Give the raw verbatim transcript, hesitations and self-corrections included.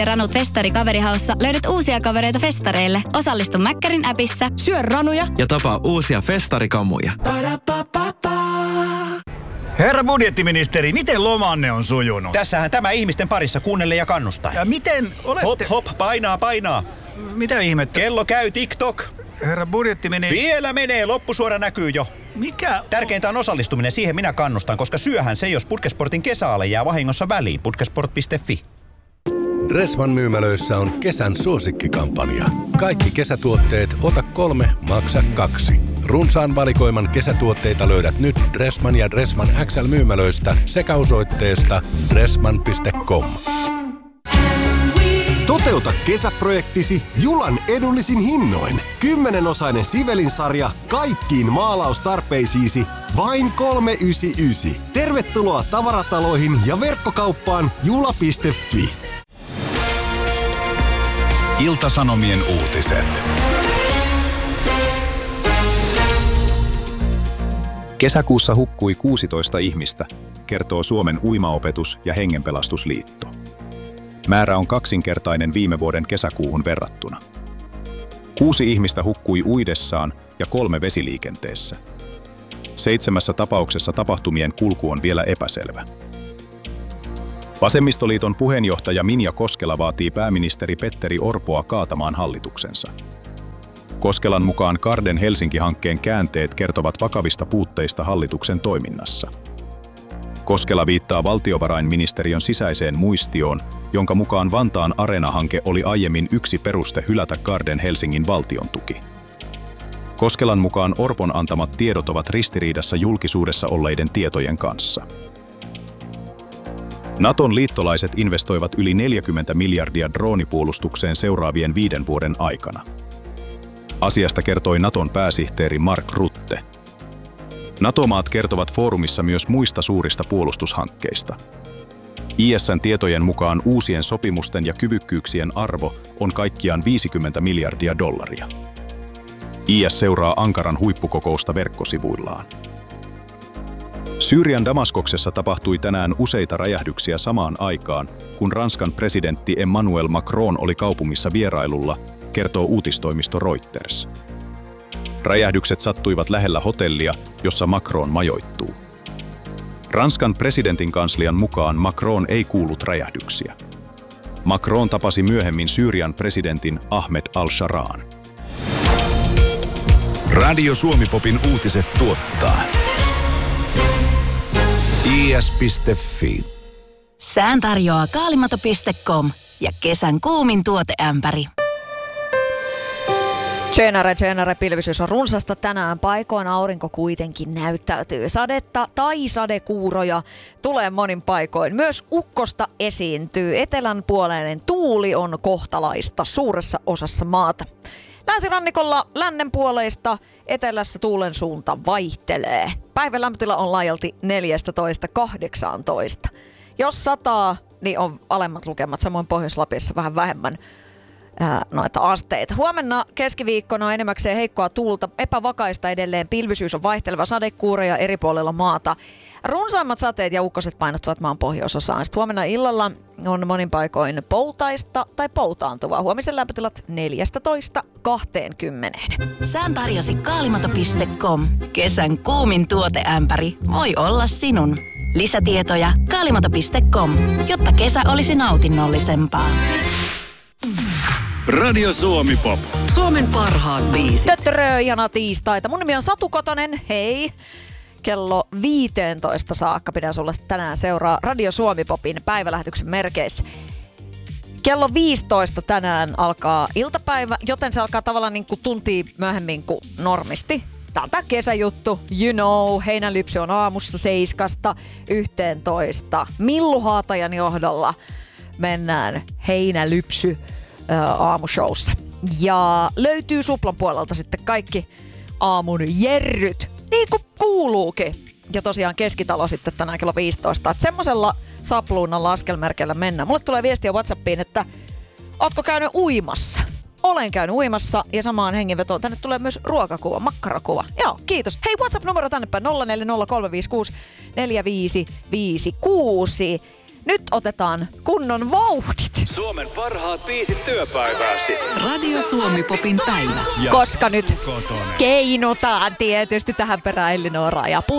Ranut Festari Kaverihaussa löydät uusia kavereita festareille. Osallistu Mäkkärin appissa. Syö ranuja ja tapaa uusia festarikamuja. Herra budjettiministeri, miten lomanne on sujunut? Tässähän tämä ihmisten parissa kuunnelle ja kannustaa. Ja miten olette... Hop, hop, painaa, painaa. Mitä ihmettä? Kello käy TikTok. Herra budjettiministeri... Vielä menee, loppusuora näkyy jo. Mikä? Tärkeintä on osallistuminen, siihen minä kannustan, koska syöhän se, jos Putkesportin kesäale jää vahingossa väliin. Putkesport piste fi. Dressman myymälöissä on kesän suosikkikampanja. Kaikki kesätuotteet, ota kolme, maksa kaksi. Runsaan valikoiman kesätuotteita löydät nyt Dressman ja Dressman X L-myymälöistä sekä osoitteesta dressman piste com. Toteuta kesäprojektisi Julan edullisin hinnoin. Kymmenenosainen Sivelin-sarja kaikkiin maalaustarpeisiisi vain kolme yhdeksänkymmentäyhdeksän. Tervetuloa tavarataloihin ja verkkokauppaan jula piste fi. Ilta-Sanomien uutiset. Kesäkuussa hukkui kuusitoista ihmistä, kertoo Suomen uimaopetus- ja hengenpelastusliitto. Määrä on kaksinkertainen viime vuoden kesäkuuhun verrattuna. Kuusi ihmistä hukkui uidessaan ja kolme vesiliikenteessä. Seitsemässä tapauksessa tapahtumien kulku on vielä epäselvä. Vasemmistoliiton puheenjohtaja Minja Koskela vaatii pääministeri Petteri Orpoa kaatamaan hallituksensa. Koskelan mukaan Karden Helsinki-hankkeen käänteet kertovat vakavista puutteista hallituksen toiminnassa. Koskela viittaa valtiovarainministeriön sisäiseen muistioon, jonka mukaan Vantaan Areena-hanke oli aiemmin yksi peruste hylätä Karden Helsingin valtion tuki. Koskelan mukaan Orpon antamat tiedot ovat ristiriidassa julkisuudessa olleiden tietojen kanssa. Naton liittolaiset investoivat yli neljäkymmentä miljardia droonipuolustukseen seuraavien viiden vuoden aikana. Asiasta kertoi Naton pääsihteeri Mark Rutte. NATO-maat kertovat foorumissa myös muista suurista puolustushankkeista. I S:n tietojen mukaan uusien sopimusten ja kyvykkyyksien arvo on kaikkiaan viisikymmentä miljardia dollaria. I S seuraa Ankaran huippukokousta verkkosivuillaan. Syyrian Damaskoksessa tapahtui tänään useita räjähdyksiä samaan aikaan, kun Ranskan presidentti Emmanuel Macron oli kaupungissa vierailulla, kertoo uutistoimisto Reuters. Räjähdykset sattuivat lähellä hotellia, jossa Macron majoittuu. Ranskan presidentin kanslian mukaan Macron ei kuullut räjähdyksiä. Macron tapasi myöhemmin Syyrian presidentin Ahmed al-Sharaan. Radio Suomi-popin uutiset tuottaa I S piste fi. Sään tarjoaa kaalimato piste com ja kesän kuumin tuoteämpäri. Tjenare, tjenare, pilvisyys on runsasta tänään. Paikoin aurinko kuitenkin näyttäytyy. Sadetta tai sadekuuroja tulee monin paikoin. Myös ukkosta esiintyy. Etelänpuoleinen tuuli on kohtalaista suuressa osassa maata. Länsirannikolla lännen puoleista, etelässä tuulen suunta vaihtelee. Päivän lämpötila on laajalti neljätoista kahdeksantoista. Jos sataa, niin on alemmat lukemat, samoin Pohjois-Lapissa vähän vähemmän ää, noita asteita. Huomenna keskiviikkona enemmäkseen heikkoa tuulta, epävakaista edelleen, pilvisyys on vaihteleva, sadekuureja eri puolilla maata. Runsaimmat sateet ja ukkoset painottuvat maan pohjoisosaan. Sitten huomenna illalla on monin paikoin poutaista tai poutaantuvaa. Huomisen lämpötilat neljätoista kaksikymmentä. Sään tarjosi kaalimato piste com. Kesän kuumin tuoteämpäri voi olla sinun. Lisätietoja kaalimato piste com, jotta kesä olisi nautinnollisempaa. Radio Suomi Pop. Suomen parhaat biisit. Töttörö, ihana tiistaita. Mun nimi on Satu Kotonen. Hei. Kello viisitoista saakka pidän sulle tänään seuraa Radio Suomi Popin päivälähetyksen merkeissä. Kello viisitoista tänään alkaa iltapäivä, joten se alkaa tavallaan niin kuin tuntia myöhemmin kuin normisti. Tää on tää kesäjuttu, you know, heinälypsy on aamussa seiskasta yhteentoista. Millu Haatajan johdolla mennään heinälypsy ää, aamushowssa. Ja löytyy Suplan puolelta sitten kaikki aamun jerryt. Niin kuin kuuluukin. Ja tosiaan Keskitalo sitten tänään kello viisitoista. Että semmosella sapluunan laskelmerkellä mennään. Mulle tulee viestiä WhatsAppiin, että ootko käynyt uimassa? Olen käynyt uimassa ja samaan hengenvetoon tänne tulee myös ruokakuva, makkarakuva. Joo, kiitos. Hei, WhatsApp-numero tänne päin nolla neljä nolla kolme viisi kuusi neljä viisi viisi kuusi. Nyt otetaan kunnon vauhdit. Suomen parhaat biisit työpäivääsi. Radio Suomi Popin päivä. Koska nyt keinotaan tietysti tähän perään Elli Nooraa ja